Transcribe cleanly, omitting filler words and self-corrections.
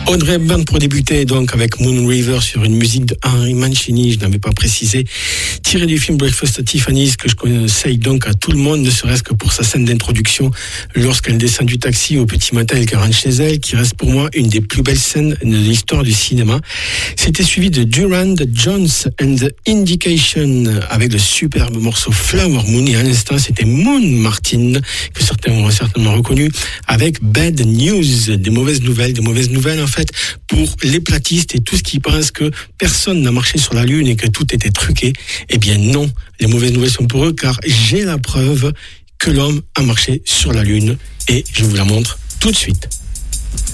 Audrey Hepburn pour débuter donc avec Moon River sur une musique de Henry Mancini, je n'avais pas précisé, tiré du film Breakfast at Tiffany's que je conseille donc à tout le monde, ne serait-ce que pour sa scène d'introduction lorsqu'elle descend du taxi au petit matin et qu'elle rentre chez elle, qui reste pour moi une des plus belles scènes de l'histoire du cinéma. C'était suivi de Durand Jones and the Indication avec le superbe morceau Flower Moon, et à l'instant c'était Moon Martin que certains auront certainement reconnu avec Bad News, des mauvaises nouvelles en fait pour les platistes et tous qui pensent que personne n'a marché sur la Lune et que tout était truqué. Eh bien non, les mauvaises nouvelles sont pour eux, car j'ai la preuve que l'homme a marché sur la Lune et je vous la montre tout de suite.